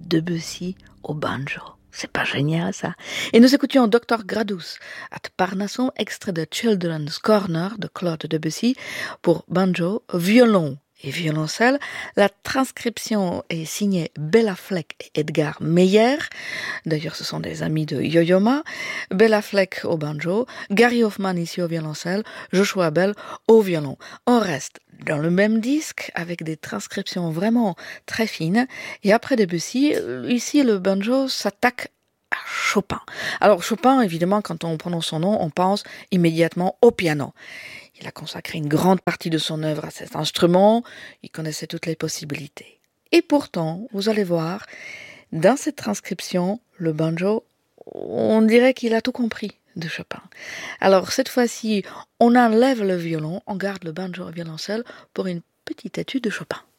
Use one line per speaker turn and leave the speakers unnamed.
Debussy au banjo. C'est pas génial ça? Et nous écoutions Dr. Gradus at Parnasson, extrait de Children's Corner de Claude Debussy pour banjo, violon et violoncelle. La transcription est signée Bela Fleck et Edgar Meyer. D'ailleurs, ce sont des amis de Yo-Yo Ma. Bela Fleck au banjo, Gary Hoffman ici au violoncelle, Joshua Bell au violon. On reste dans le même disque avec des transcriptions vraiment très fines. Et après Debussy, ici le banjo s'attaque à Chopin. Alors Chopin, évidemment, quand on prononce son nom, on pense immédiatement au piano. Il a consacré une grande partie de son œuvre à cet instrument, il connaissait toutes les possibilités. Et pourtant, vous allez voir, dans cette transcription, le banjo, on dirait qu'il a tout compris de Chopin. Alors cette fois-ci, on enlève le violon, on garde le banjo et violoncelle pour une petite étude de Chopin.